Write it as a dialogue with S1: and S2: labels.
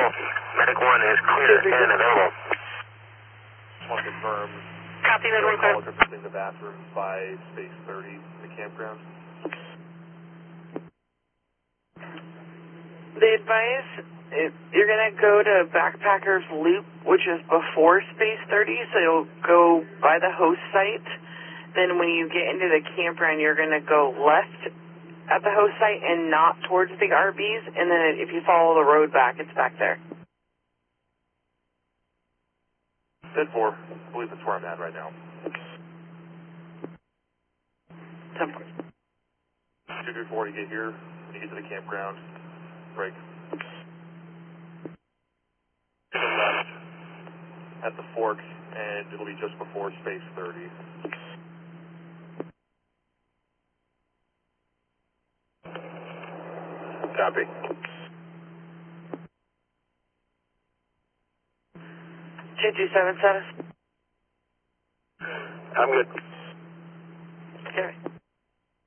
S1: Medic 1 is clear and available.
S2: Just want to confirm.
S3: Copy, Medic 1 clear.
S2: Referencing the bathrooms by space 30 in the campground.
S3: They advise you're going to go to Backpackers Loop, which is before Space 30, so you'll go by the host site. Then when you get into the campground, you're going to go left at the host site and not towards the RVs, and then if you follow the road back, it's back there.
S2: 10-4. I believe that's where I'm at right now.
S3: 10-4.
S2: 224 to get here, to get to the campground. Break. To the left at the fork, and it'll be just before space 30.
S1: Copy.
S3: 227 status.
S1: I'm good.